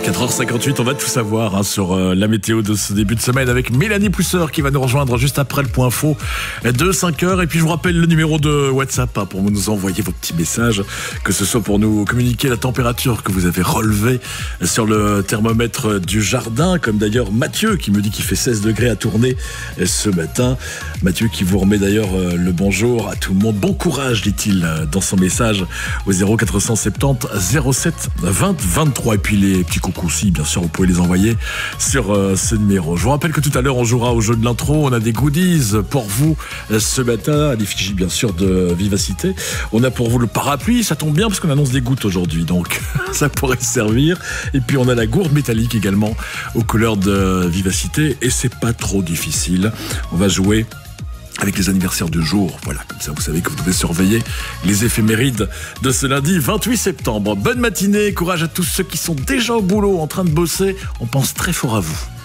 4h58, on va tout savoir sur la météo de ce début de semaine avec Mélanie Pousseur qui va nous rejoindre juste après le point info de 5h. Et puis je vous rappelle le numéro de WhatsApp pour nous envoyer vos petits messages, que ce soit pour nous communiquer la température que vous avez relevée sur le thermomètre du jardin, comme d'ailleurs Mathieu qui me dit qu'il fait 16 degrés à Tournai ce matin. Mathieu qui vous remet d'ailleurs le bonjour à tout le monde. Bon courage, dit-il dans son message au 0470 07 20 23. Et puis les petits coucou aussi, bien sûr, vous pouvez les envoyer sur ce numéro. Je vous rappelle que tout à l'heure, on jouera au jeu de l'intro. On a des goodies pour vous ce matin, à l'effigie, bien sûr, de Vivacité. On a pour vous le parapluie, ça tombe bien parce qu'on annonce des gouttes aujourd'hui, donc ça pourrait servir. Et puis, on a la gourde métallique également aux couleurs de Vivacité. Et c'est pas trop difficile. On va jouer avec les anniversaires du jour. Voilà, comme ça vous savez que vous devez surveiller les éphémérides de ce lundi 28 septembre. Bonne matinée, courage à tous ceux qui sont déjà au boulot en train de bosser. On pense très fort à vous.